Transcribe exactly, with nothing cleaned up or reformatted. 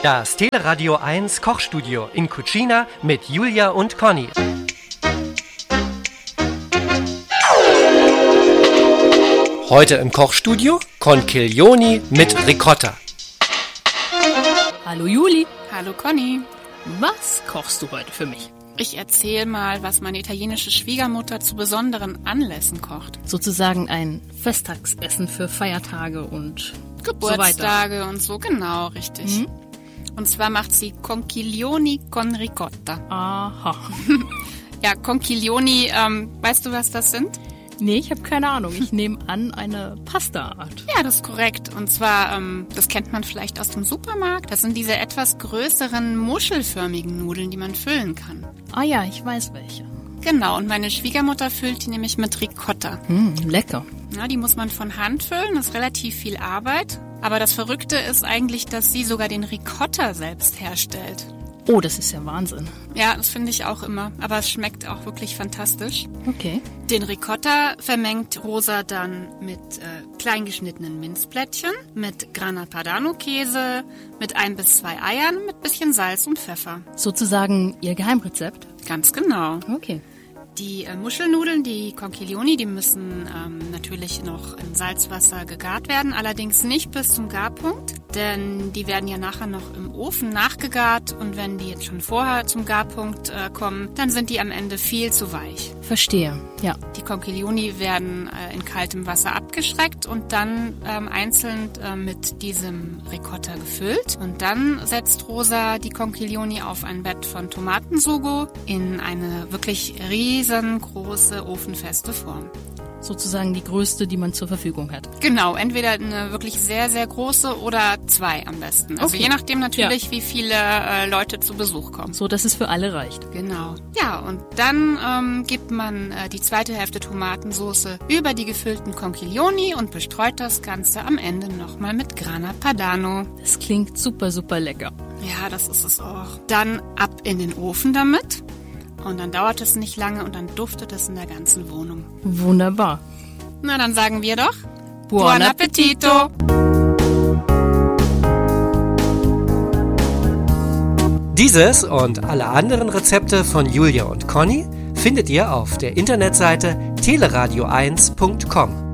Das Teleradio eins Kochstudio in Cucina mit Julia und Conny. Heute im Kochstudio Conchiglioni mit Ricotta. Hallo Juli. Hallo Conny. Was kochst du heute für mich? Ich erzähle mal, was meine italienische Schwiegermutter zu besonderen Anlässen kocht. Sozusagen ein Festtagsessen für Feiertage und Geburtstage und so, genau, richtig. Mhm. Und zwar macht sie Conchiglioni con Ricotta. Aha. Ja, Conchiglioni, ähm, weißt du, was das sind? Nee, ich habe keine Ahnung. Ich nehme an, eine Pastaart. Ja, das ist korrekt. Und zwar, ähm, das kennt man vielleicht aus dem Supermarkt. Das sind diese etwas größeren, muschelförmigen Nudeln, die man füllen kann. Ah ja, ich weiß welche. Genau, und meine Schwiegermutter füllt die nämlich mit Ricotta. Hm, lecker. Ja, die muss man von Hand füllen, das ist relativ viel Arbeit. Aber das Verrückte ist eigentlich, dass sie sogar den Ricotta selbst herstellt. Oh, das ist ja Wahnsinn. Ja, das finde ich auch immer. Aber es schmeckt auch wirklich fantastisch. Okay. Den Ricotta vermengt Rosa dann mit äh, kleingeschnittenen Minzblättchen, mit Grana Padano Käse, mit ein bis zwei Eiern, mit bisschen Salz und Pfeffer. Sozusagen ihr Geheimrezept? Ganz genau. Okay. Die äh, Muschelnudeln, die Conchiglioni, die müssen ähm, natürlich noch in Salzwasser gegart werden, allerdings nicht bis zum Garpunkt, denn die werden ja nachher noch im Ofen nachgegart und wenn die jetzt schon vorher zum Garpunkt äh, kommen, dann sind die am Ende viel zu weich. Verstehe, ja. Die Conchiglioni werden äh, in kaltem Wasser abgeschreckt und dann ähm, einzeln äh, mit diesem Ricotta gefüllt. Und dann setzt Rosa die Conchiglioni auf ein Bett von Tomatensugo in eine wirklich riesengroße ofenfeste Form. Sozusagen die größte, die man zur Verfügung hat. Genau, entweder eine wirklich sehr, sehr große oder zwei am besten. Also Okay. je nachdem natürlich, Ja. wie viele äh, Leute zu Besuch kommen. So, dass es für alle reicht. Genau. Ja, und dann ähm, gibt man äh, die zweite Hälfte Tomatensauce über die gefüllten Conchiglioni und bestreut das Ganze am Ende nochmal mit Grana Padano. Das klingt super, super lecker. Ja, das ist es auch. Dann ab in den Ofen damit. Und dann dauert es nicht lange und dann duftet es in der ganzen Wohnung. Wunderbar. Na, dann sagen wir doch Buon appetito! Dieses und alle anderen Rezepte von Julia und Conny findet ihr auf der Internetseite teleradio eins punkt com.